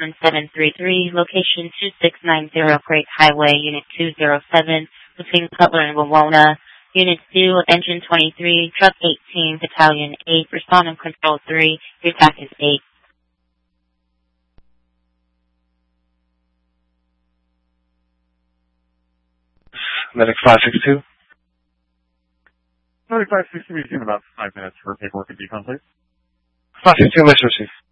1733, location 2690 Craig Highway, Unit 207, between Cutler and Wawona. Unit 2, Engine 23, Truck 18, Battalion 8, respond on Control 3, your TAC is 8. Medic 562. Medic 562, we in about 5 minutes for paperwork and decon, please. 562, mission received.